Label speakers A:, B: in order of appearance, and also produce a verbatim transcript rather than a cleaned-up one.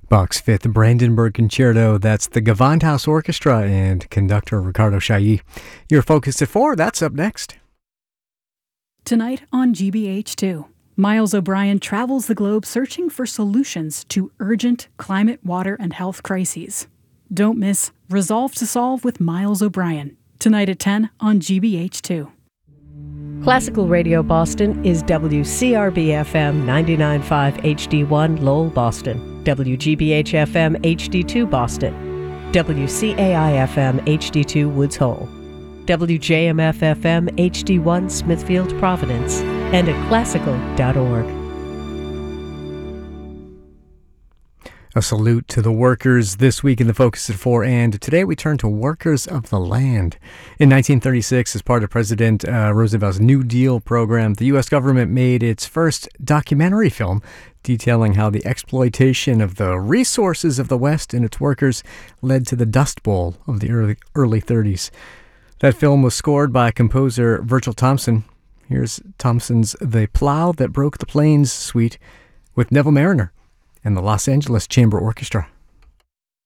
A: Bach's Fifth Brandenburg Concerto. That's the Gewandhaus Orchestra and conductor Ricardo Chailly. Your Focus at four, that's up next.
B: Tonight on G B H two, Miles O'Brien travels the globe searching for solutions to urgent climate, water, and health crises. Don't miss Resolve to Solve with Miles O'Brien, tonight at ten on G B H two.
C: Classical Radio Boston is W C R B F M ninety-nine point five H D one Lowell, Boston, W G B H F M H D two Boston, W C A I F M H D two Woods Hole, W J M F F M H D one Smithfield, Providence, and at classical dot org.
A: A salute to the workers this week in the Focus at four, and today we turn to workers of the land. In nineteen thirty-six, as part of President uh, Roosevelt's New Deal program, the U S government made its first documentary film detailing how the exploitation of the resources of the West and its workers led to the Dust Bowl of the early, early thirties. That film was scored by composer Virgil Thompson. Here's Thompson's The Plow That Broke the Plains suite with Neville Marriner and the Los Angeles Chamber Orchestra.